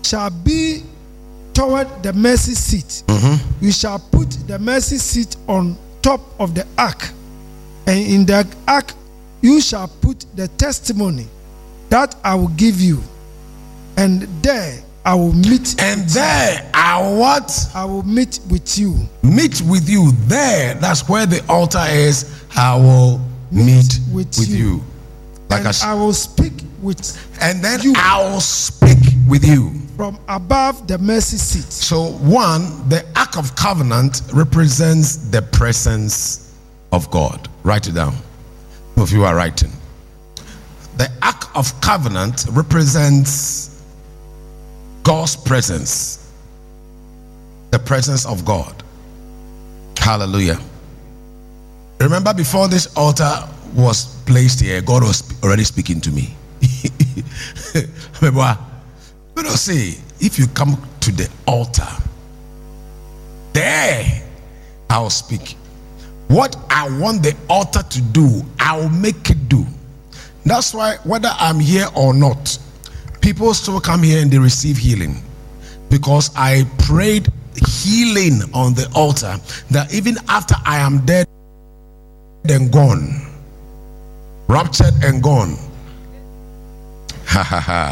shall be toward the mercy seat. You shall put the mercy seat on top of the ark, and in the ark you shall put the testimony that I will give you, and there I will meet. And there I what? I will meet with you. Meet with you. There, that's where the altar is. I will meet with you. Like I will speak with and then you. I will speak with you From above the mercy seat. So one, the Ark of Covenant represents the presence of God. Write it down. If you are writing. The Ark of Covenant represents God's presence. The presence of God. Hallelujah. Remember, before this altar was placed here, God was already speaking to me. But I'll say, if you come to the altar, there I'll speak. What I want the altar to do, I'll make it do. That's why whether I'm here or not, people still come here and they receive healing. Because I prayed healing on the altar, that even after I am dead and gone, raptured and gone, ha ha ha,